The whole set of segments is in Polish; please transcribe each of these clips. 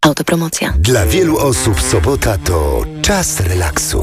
Autopromocja. Dla wielu osób sobota to czas relaksu.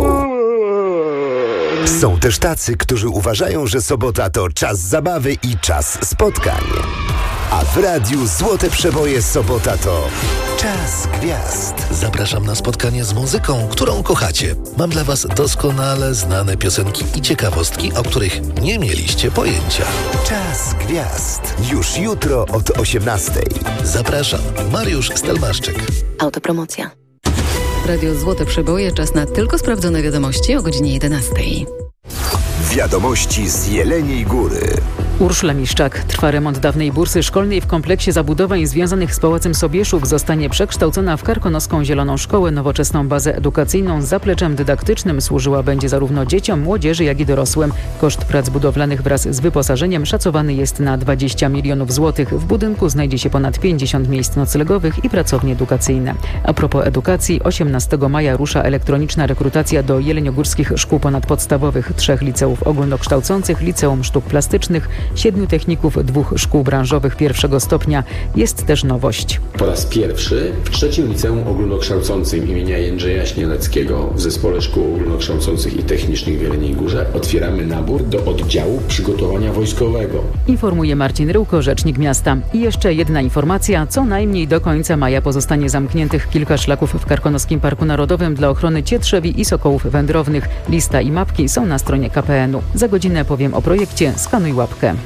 Są też tacy, którzy uważają, że sobota to czas zabawy i czas spotkań. A w radiu Złote Przeboje sobota to czas gwiazd. Zapraszam na spotkanie z muzyką, którą kochacie. Mam dla Was doskonale znane piosenki i ciekawostki, o których nie mieliście pojęcia. Czas gwiazd. Już jutro od 18:00. Zapraszam, Mariusz Stelmaszczyk. Autopromocja. Radio Złote Przeboje, czas na tylko sprawdzone wiadomości o godzinie 11:00. Wiadomości z Jeleniej Góry. Urszula Miszczak. Trwa remont dawnej bursy szkolnej w kompleksie zabudowań związanych z Pałacem Sobieszów. Zostanie przekształcona w Karkonoską Zieloną Szkołę, nowoczesną bazę edukacyjną z zapleczem dydaktycznym. Służyła będzie zarówno dzieciom, młodzieży, jak i dorosłym. Koszt prac budowlanych wraz z wyposażeniem szacowany jest na 20 milionów złotych. W budynku znajdzie się ponad 50 miejsc noclegowych i pracownie edukacyjne. A propos edukacji, 18 maja rusza elektroniczna rekrutacja do jeleniogórskich szkół ponadpodstawowych, 3 liceów ogólnokształcących, Liceum Sztuk Plastycznych, 7 techników, 2 szkół branżowych pierwszego stopnia. Jest też nowość. Po raz pierwszy w 3. Liceum Ogólnokształcącym imienia Jędrzeja Śnieleckiego w Zespole Szkół Ogólnokształcących i Technicznych w Jeleniej Górze otwieramy nabór do oddziału przygotowania wojskowego. Informuje Marcin Ryłko, rzecznik miasta. I jeszcze jedna informacja. Co najmniej do końca maja pozostanie zamkniętych kilka szlaków w Karkonoskim Parku Narodowym dla ochrony cietrzewi i sokołów wędrownych. Lista i mapki są na stronie KPN-u. Za godzinę powiem o projekcie Skanuj łapkę.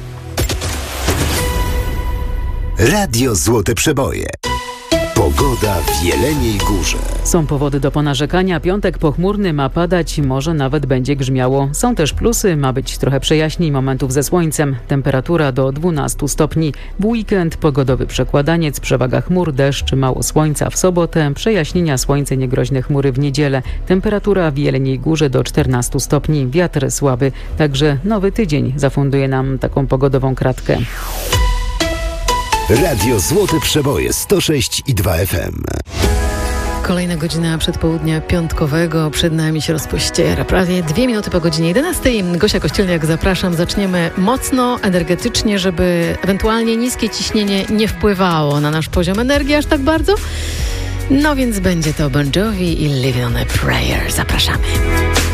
Radio Złote Przeboje. Pogoda w Jeleniej Górze. Są powody do ponarzekania. Piątek pochmurny, ma padać, może nawet będzie grzmiało. Są też plusy, ma być trochę przejaśnień, momentów ze słońcem. Temperatura do 12 stopni. W weekend pogodowy przekładaniec, przewaga chmur, deszcz, mało słońca w sobotę. Przejaśnienia, słońce, niegroźne chmury w niedzielę. Temperatura w Jeleniej Górze do 14 stopni. Wiatr słaby. Także nowy tydzień zafunduje nam taką pogodową kratkę. Radio Złote Przeboje 106,2 FM. Kolejna godzina przedpołudnia piątkowego. Przed nami się rozpościera. Prawie 2 minuty po godzinie 11:00. Gosia Kościelniak, zapraszam. Zaczniemy mocno, energetycznie, żeby ewentualnie niskie ciśnienie nie wpływało na nasz poziom energii aż tak bardzo. No więc będzie to Bon Jovi i Living on a Prayer. Zapraszamy.